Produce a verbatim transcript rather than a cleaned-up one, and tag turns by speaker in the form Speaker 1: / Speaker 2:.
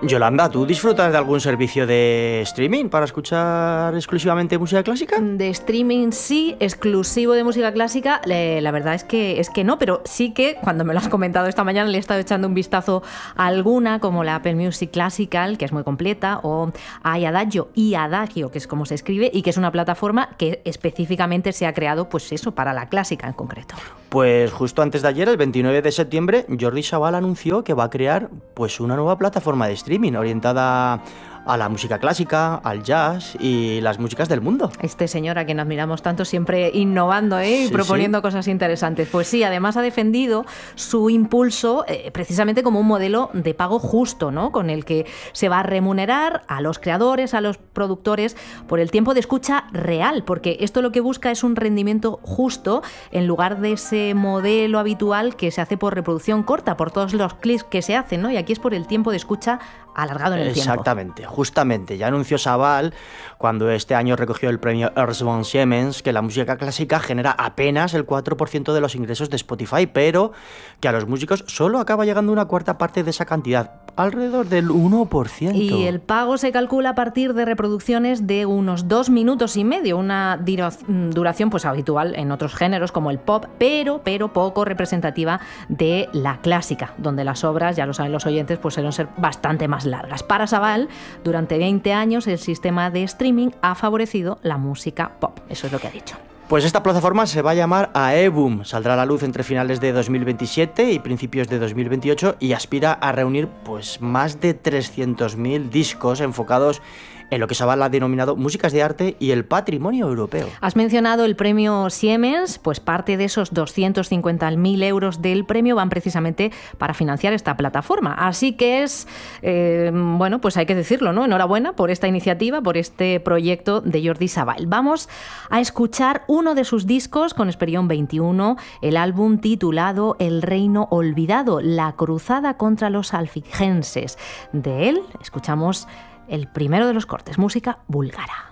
Speaker 1: Yolanda, ¿tú disfrutas de algún servicio de streaming para escuchar exclusivamente música clásica?
Speaker 2: De streaming sí, exclusivo de música clásica, eh, la verdad es que, es que no, pero sí que cuando me lo has comentado esta mañana le he estado echando un vistazo a alguna, como la Apple Music Classical, que es muy completa, o hay Adagio y Adagio, que es como se escribe, y que es una plataforma que específicamente se ha creado, pues eso, para la clásica en concreto.
Speaker 1: Pues justo antes de ayer, el veintinueve de septiembre, Jordi Sabal anunció que va a crear pues una nueva plataforma de streaming orientada a la música clásica, al jazz y las músicas del mundo.
Speaker 2: Este señor a quien admiramos tanto, siempre innovando, ¿eh? y
Speaker 1: sí,
Speaker 2: proponiendo
Speaker 1: sí.
Speaker 2: cosas interesantes. Pues sí, además ha defendido su impulso eh, precisamente como un modelo de pago justo, ¿no? Con el que se va a remunerar a los creadores, a los productores, por el tiempo de escucha real, porque esto lo que busca es un rendimiento justo en lugar de ese modelo habitual que se hace por reproducción corta, por todos los clics que se hacen, ¿no? Y aquí es por el tiempo de escucha alargado en el tiempo.
Speaker 1: Exactamente, justamente. Ya anunció Sabal, cuando este año recogió el premio Ernst von Siemens, que la música clásica genera apenas el cuatro por ciento de los ingresos de Spotify, pero que a los músicos solo acaba llegando una cuarta parte de esa cantidad, alrededor del uno por ciento.
Speaker 2: Y el pago se calcula a partir de reproducciones de unos dos minutos y medio, una duración pues habitual en otros géneros como el pop, pero, pero poco representativa de la clásica, donde las obras, ya lo saben los oyentes, pues suelen ser bastante más largas. Para Sabal, durante veinte años el sistema de streaming ha favorecido la música pop. Eso es lo que ha dicho.
Speaker 1: Pues esta plataforma se va a llamar Aebum, saldrá a la luz entre finales de dos mil veintisiete y principios de dos mil veintiocho y aspira a reunir pues más de trescientos mil discos enfocados en lo que Sabal ha denominado músicas de arte y el patrimonio europeo.
Speaker 2: Has mencionado el premio Siemens, pues parte de esos doscientos cincuenta mil euros del premio van precisamente para financiar esta plataforma. Así que es, eh, bueno, pues hay que decirlo, ¿no? Enhorabuena por esta iniciativa, por este proyecto de Jordi Sabal. Vamos a escuchar uno de sus discos con Esperión veintiuno, el álbum titulado El Reino Olvidado, la cruzada contra los albigenses. De él escuchamos el primero de los cortes, música búlgara.